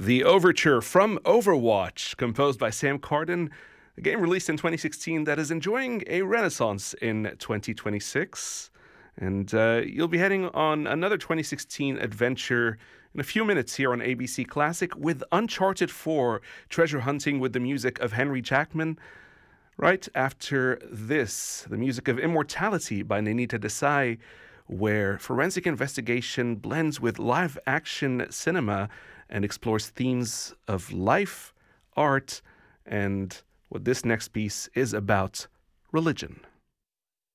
The overture from Overwatch, composed by Sam Carden, a game released in 2016 that is enjoying a renaissance in 2026. And you'll be heading on another 2016 adventure in a few minutes here on ABC Classic with Uncharted 4, treasure hunting with the music of Henry Jackman. Right after this, the music of Immortality by Ninita Desai, where forensic investigation blends with live-action cinema and explores themes of life, art, and what this next piece is about, religion.